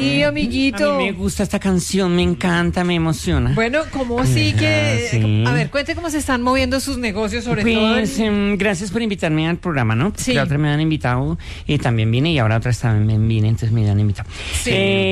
Sí, amiguito. A mí me gusta esta canción, me encanta, me emociona. Bueno, ¿cómo sí que...? Sí. A ver, cuente cómo se están moviendo sus negocios, sobre todo. Pues gracias por invitarme al programa, ¿no? Sí. La otra me han invitado y también vine y ahora otra vez también vine, entonces me han invitado. Sí.